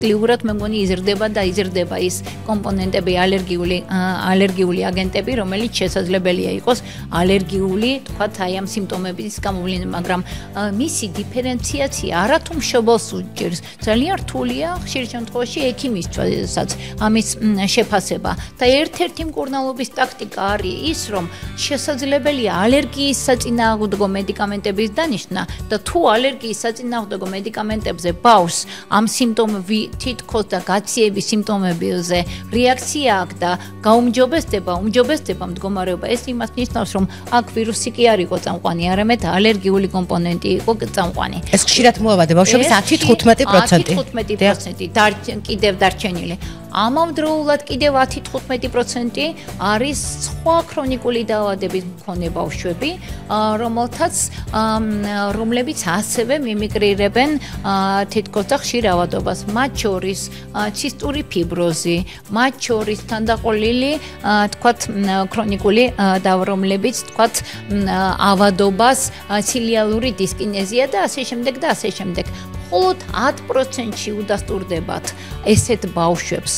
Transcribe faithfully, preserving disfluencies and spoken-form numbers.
Liurat მე მგონი იზრდება და იზრდება ის კომპონენტები ალერგიული ალერგიული აგენტები, რომელიც შესაძლებელია იყოს ალერგიული, თქვათ, აი ამ სიმპტომების გამოვლენა, მაგრამ მისი დიფერენციაცია არათუ მშობელს უჭირს. ძალიან რთულია ხშირ შემთხვევაში ექიმისთვისაც ამის შეფასება. და ერთ-ერთი მკურნალობის ტაქტიკა არის ის, რომ შესაძლებელია ალერგიის საწინააღმდეგო მედიკამენტების დანიშნა და თუ ალერგიის საწინააღმდეგო მედიკამენტებზე ბავშვს ამ სიმპტომები თითქოს და გაციების სიმპტომებზე რეაქცია აქვს და გაუმჯობესდება, უმჯობესდება მდგომარეობა, ეს იმას ნიშნავს, რომ აქ ვირუსი კი არ იყო წამყვანი, არამედ ალერგიული კომპონენტი იყო წამყვანი. ეს ხშირად მოავადება ბავშვების ათი თხუთმეტი პროცენტი. ათი თხუთმეტი პროცენტი კიდევ დარჩენილი. ამავდროულად კიდევ ათი თხუთმეტი პროცენტი არის სხვა ქრონიკული დაავადების მქონე ბავშვები, რომელთაც რომლებიც ასევე მიმიგრირებენ თითქოს და ხშირ ავადობას, მათ შორის ცისტური ფიბროზი, მათ შორის თანდაყოლილი, თქვათ, ქრონიკული დაავადებებიც, თქვათ, ავადობას, ცილიალური დისკინეზია და ასე შემდეგ და ასე შემდეგ. მხოლოდ ათ პროცენტში უდასტურდებათ ესეთ ბავშვებს